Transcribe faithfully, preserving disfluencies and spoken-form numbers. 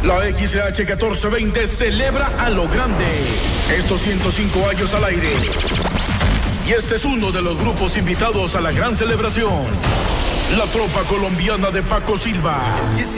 La X H catorce veinte celebra a lo grande estos ciento cinco años al aire. Y este es uno de los grupos invitados a la gran celebración. La tropa colombiana de Paco Silva.